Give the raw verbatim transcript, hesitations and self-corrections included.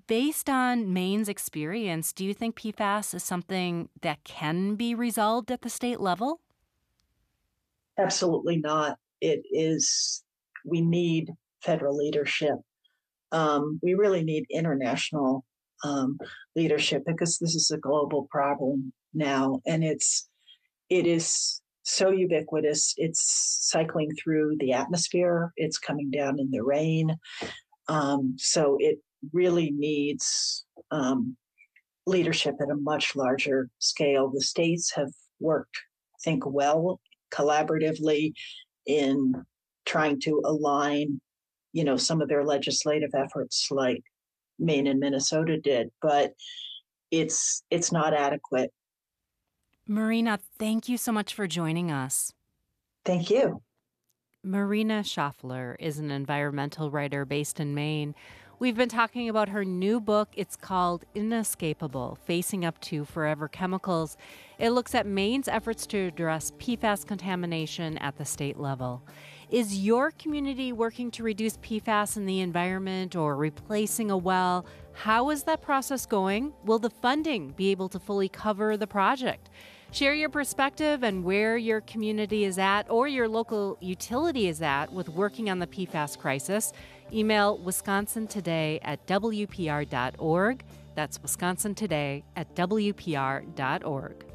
Based on Maine's experience, do you think P FAS is something that can be resolved at the state level? Absolutely not. It is, we need federal leadership. Um, we really need international um, leadership because this is a global problem now, and it's it is so ubiquitous. It's cycling through the atmosphere. It's coming down in the rain. Um, so it really needs um, leadership at a much larger scale. The states have worked, I think, well collaboratively in trying to align, you know, some of their legislative efforts like Maine and Minnesota did, but it's it's not adequate. Marina, thank you so much for joining us. Thank you. Marina Schaffler is an environmental writer based in Maine. We've been talking about her new book. It's called Inescapable: Facing Up to Forever Chemicals. It looks at Maine's efforts to address P FAS contamination at the state level. Is your community working to reduce P FAS in the environment or replacing a well? How is that process going? Will the funding be able to fully cover the project? Share your perspective and where your community is at or your local utility is at with working on the P FAS crisis. Email wisconsin today at w p r dot org. That's wisconsin today at w p r dot org.